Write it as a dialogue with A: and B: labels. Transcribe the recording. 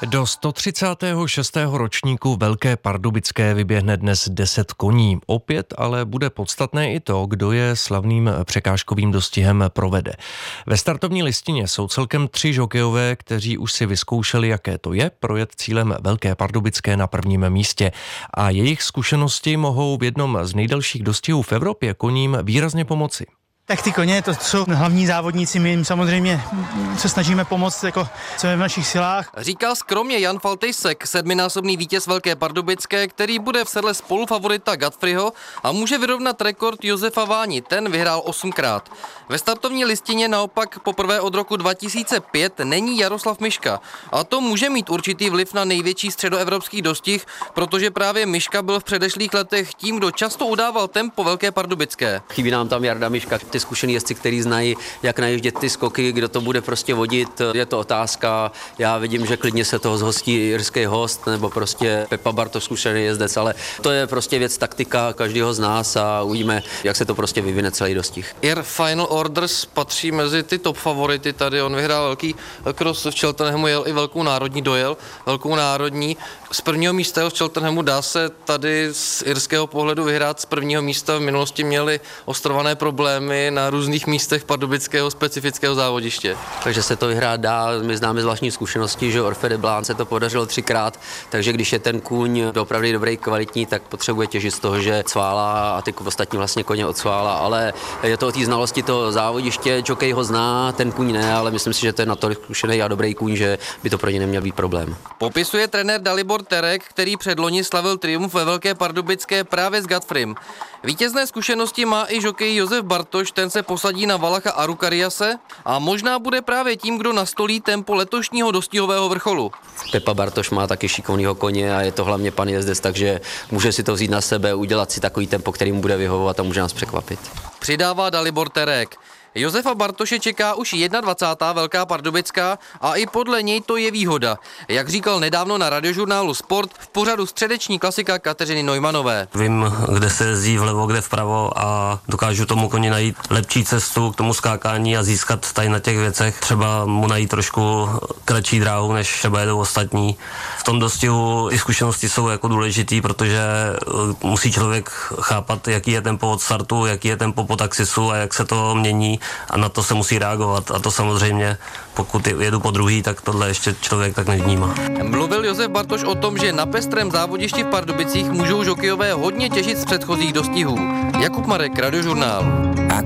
A: Do 136. ročníku Velké Pardubické vyběhne dnes 10 koní. Opět ale bude podstatné i to, kdo je slavným překážkovým dostihem provede. Ve startovní listině jsou celkem 3 žokejové, kteří už si vyzkoušeli, jaké to je projet cílem Velké Pardubické na prvním místě. A jejich zkušenosti mohou v jednom z nejdelších dostihů v Evropě koním výrazně pomoci.
B: Tak ty koně, to jsou hlavní závodníci, my jim samozřejmě se snažíme pomoct, co je v našich silách.
C: Říká skromně Jan Faltejsek, 7násobný vítěz Velké Pardubické, který bude v sedle spolufavorita Godfreyho a může vyrovnat rekord Josefa Váni, ten vyhrál 8krát. Ve startovní listině naopak poprvé od roku 2005 není Jaroslav Miška a to může mít určitý vliv na největší středoevropský dostih, protože právě Miška byl v předešlých letech tím, kdo často udával tempo Velké Pardubické.
D: Chybí nám tam Jarda Miška, ty zkušený jezdci, kteří znají, jak najíždět ty skoky, kdo to bude prostě vodit, je to otázka. Já vidím, že klidně se toho zhostí irský host nebo prostě Pepa Bartoš, zkušený jezdec, ale to je prostě věc taktika každého z nás a uvidíme, jak se to prostě vyvine celý dostih.
C: Air Final Orders patří mezi ty top favority tady, on vyhrál velký cross v Cheltenhamu, jel i velkou národní, dojel velkou národní. Z prvního místa v Cheltenhamu dá se tady z irského pohledu vyhrát z prvního místa, v minulosti měli ostrované problémy na různých místech pardubického specifického závodiště.
D: Takže se to vyhrát dá, my známe z vlastní zkušenosti, že Orfe de Blán se to podařilo 3krát, takže když je ten kůň opravdu dobrý, kvalitní, tak potřebuje těžit z toho, že cvála a ty ostatní vlastně koně odsvála, ale je to o té znalosti toho závodiště, jockey ho zná, ten kůň ne, ale myslím si, že to je natolik zkušený a dobrý kůň, že by to pro ně neměl být problém.
C: Popisuje trenér Dalibor Terek, který předloni slavil triumf ve Velké Pardubické právě s Godfreym. Vítězné zkušenosti má i žokej Josef Bartoš, ten se posadí na Valacha Arukariase a možná bude právě tím, kdo nastolí tempo letošního dostihového vrcholu.
D: Pepa Bartoš má taky šikovnýho koně a je to hlavně pan jezdec, takže může si to vzít na sebe, udělat si takový tempo, který mu bude vyhovovat a může nás překvapit.
C: Přidává Dalibor Terek. Josefa Bartoše čeká už 21. Velká Pardubická a i podle něj to je výhoda. Jak říkal nedávno na radiožurnálu Sport v pořadu středeční klasika Kateřiny Neumanové.
E: Vím, kde se jezdí vlevo, kde vpravo a dokážu tomu koni najít lepší cestu k tomu skákání a získat tady na těch věcech. Třeba mu najít trošku kratší dráhu, než třeba jedou ostatní. V tom dostihu i zkušenosti jsou jako důležitý, protože musí člověk chápat, jaký je tempo od startu, jaký je tempo po taxisu a jak se to mění. A na to se musí reagovat a to samozřejmě, pokud jedu po druhý, tak tohle ještě člověk tak nevnímá.
C: Mluvil Josef Bartoš o tom, že na pestrém závodišti v Pardubicích můžou žokejové hodně těžit z předchozích dostihů. Jakub Marek, Radiožurnál.